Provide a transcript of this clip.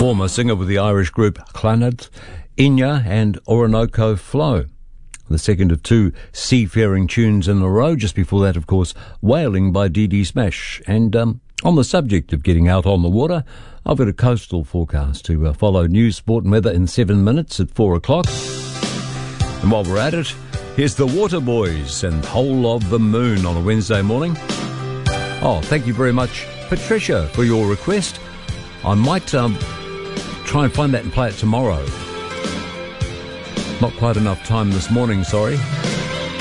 Former singer with the Irish group Clannad, Inya and Orinoco Flow. The second of two seafaring tunes in a row. Just before that, of course, Whaling by Dee Dee Smash. And on the subject of getting out on the water, I've got a coastal forecast to follow news, sport and weather in 7 minutes at 4 o'clock. And while we're at it, here's the Waterboys and Whole of the Moon on a Wednesday morning. Oh, thank you very much, Patricia, for your request. I might try and find that and play it tomorrow. Not quite enough time this morning, sorry.